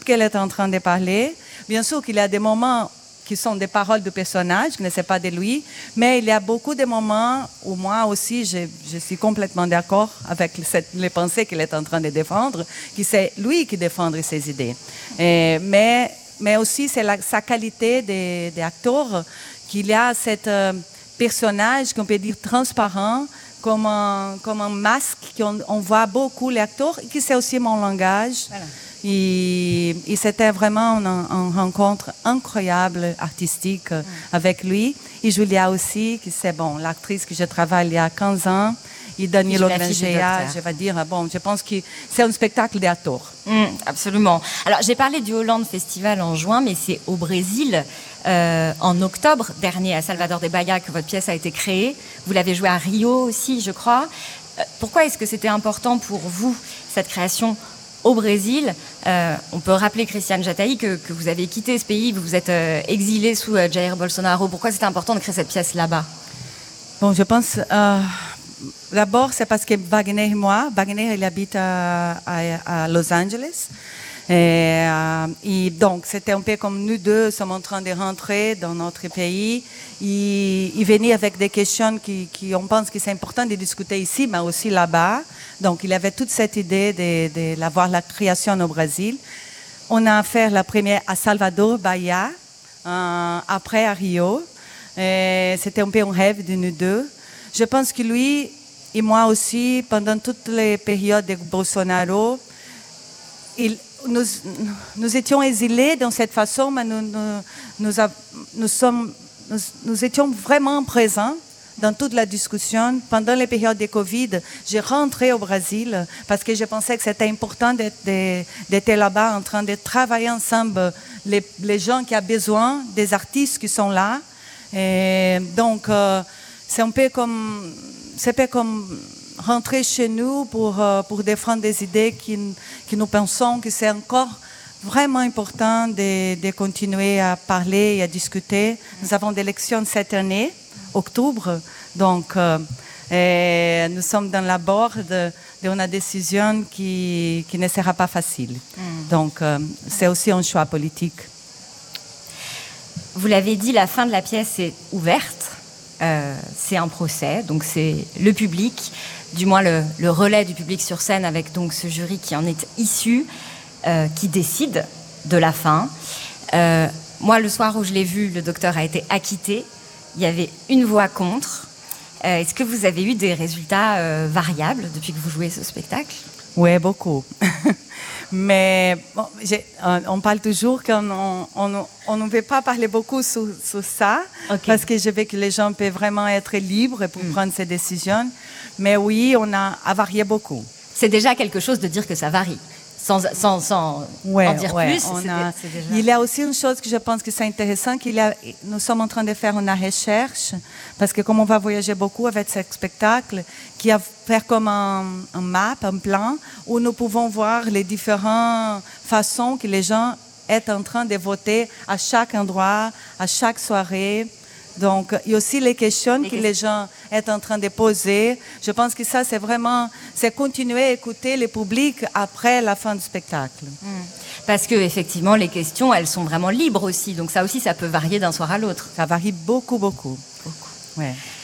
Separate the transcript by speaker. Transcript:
Speaker 1: j'écoute qu'elle est en train de parler. Bien sûr qu'il y a des moments qui sont des paroles du personnage, qui ne sont pas de lui, mais il y a beaucoup de moments où moi aussi, je suis complètement d'accord avec les pensées qu'il est en train de défendre, que c'est lui qui défend ses idées. Mais aussi, c'est sa qualité d'acteur, qu'il y a ce personnage qu'on peut dire transparent, comme un masque, qu'on voit beaucoup les acteurs, et qui c'est aussi mon langage. Voilà. Et c'était vraiment une rencontre incroyable, artistique, avec lui. Et Julia aussi, qui c'est l'actrice que je travaille il y a 15 ans. Et Danilo Grangeia, je vais dire, je pense que c'est un spectacle d'acteurs.
Speaker 2: Absolument. Alors, j'ai parlé du Hollande Festival en juin, mais c'est au Brésil, en octobre dernier, à Salvador de Bahia, que votre pièce a été créée. Vous l'avez jouée à Rio aussi, je crois. Pourquoi est-ce que c'était important pour vous, cette création au Brésil? On peut rappeler, Christiane Jataï, que vous avez quitté ce pays, vous vous êtes exilé sous Jair Bolsonaro. Pourquoi c'était important de créer cette pièce là-bas?
Speaker 1: Je pense... D'abord, c'est parce que Wagner et moi, Wagner, il habite à Los Angeles. Et donc, c'était un peu comme nous deux sommes en train de rentrer dans notre pays. Il venait avec des questions on pense que c'est important de discuter ici, mais aussi là-bas. Donc, il avait toute cette idée d'avoir la création au Brésil. On a fait la première à Salvador, Bahia, après à Rio. C'était un peu un rêve de nous deux. Je pense que lui et moi aussi, pendant toutes les périodes de Bolsonaro, nous étions exilés de cette façon, mais nous étions vraiment présents dans toute la discussion. Pendant les périodes de Covid, j'ai rentré au Brésil parce que je pensais que c'était important d'être là-bas en train de travailler ensemble, les gens qui ont besoin, des artistes qui sont là. Et donc, c'est un peu comme rentrer chez nous pour défendre des idées que nous pensons que c'est encore vraiment important de continuer à parler et à discuter. Nous avons des élections cette année, octobre, donc nous sommes dans la borde d'une décision qui ne sera pas facile. Donc c'est aussi un choix politique.
Speaker 2: Vous l'avez dit, la fin de la pièce est ouverte. C'est un procès, donc c'est le public, du moins le relais du public sur scène avec donc ce jury qui en est issu, qui décide de la fin. Moi, le soir où je l'ai vu, le docteur a été acquitté. Il y avait une voix contre. Est-ce que vous avez eu des résultats variables depuis que vous jouez ce spectacle?
Speaker 1: Oui, beaucoup. Mais on parle toujours qu'on ne veut pas parler beaucoup sur ça, parce que je veux que les gens peuvent vraiment être libres pour prendre ces décisions. Mais oui, on a varié beaucoup.
Speaker 2: C'est déjà quelque chose de dire que ça varie. Sans en dire plus.
Speaker 1: Il y a aussi une chose que je pense que c'est intéressant, nous sommes en train de faire une recherche, parce que comme on va voyager beaucoup avec ce spectacle, qui va faire comme un map, un plan, où nous pouvons voir les différentes façons que les gens sont en train de voter à chaque endroit, à chaque soirée. Donc, il y a aussi les questions que les gens sont en train de poser. Je pense que ça, c'est continuer à écouter le public après la fin du spectacle.
Speaker 2: Parce que effectivement, les questions, elles sont vraiment libres aussi. Donc ça aussi, ça peut varier d'un soir à l'autre.
Speaker 1: Ça varie beaucoup, beaucoup.
Speaker 2: Ouais.